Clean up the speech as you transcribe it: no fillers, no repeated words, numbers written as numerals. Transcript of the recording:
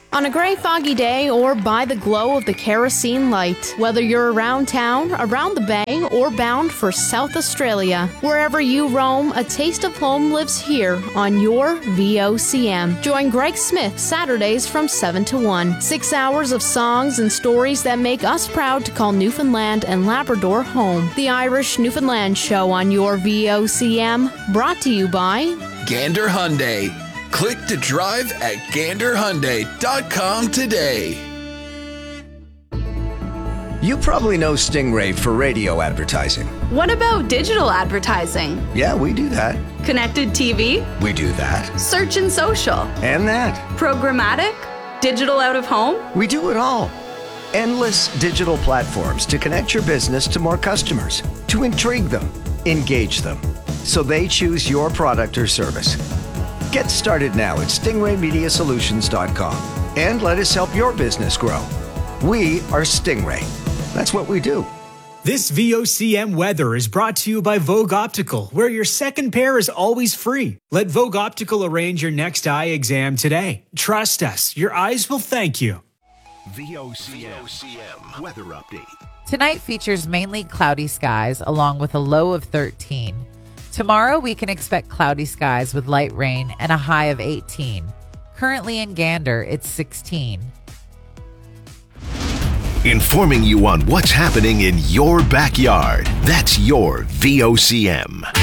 On a gray, foggy day, or by the glow of the kerosene light, whether you're around town, around the bay, or bound for South Australia, wherever you roam, a taste of home lives here on your VOCM. Join Greg Smith Saturdays from 7 to 1. 6 hours of songs and stories that make us proud to call Newfoundland and Labrador home. The Irish Newfoundland Show on your VOCM, brought to you by Gander Hyundai. Click to drive at ganderhyundai.com today. You probably know Stingray for radio advertising. What about digital advertising? Yeah, we do that. Connected TV? We do that. Search and social? And that. Programmatic? Digital out of home? We do it all. Endless digital platforms to connect your business to more customers, to intrigue them, engage them, so they choose your product or service. Get started now at stingraymediasolutions.com and let us help your business grow. We are Stingray. That's what we do. This VOCM weather is brought to you by Vogue Optical, where your second pair is always free. Let Vogue Optical arrange your next eye exam today. Trust us, your eyes will thank you. VOCM weather update. Tonight features mainly cloudy skies along with a low of 13. Tomorrow we can expect cloudy skies with light rain and a high of 18. Currently in Gander, it's 16. Informing you on what's happening in your backyard. That's your VOCM.